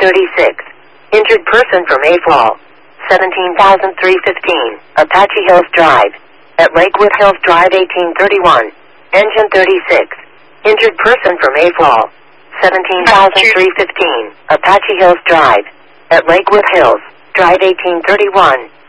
1836. Injured person from Mayfall. 17,315. Apache Hills Drive. At Lakewood Hills Drive 1831. Engine 36. Injured person from Mayfall. 17,315. Apache Hills Drive. At Lakewood Hills Drive 1831.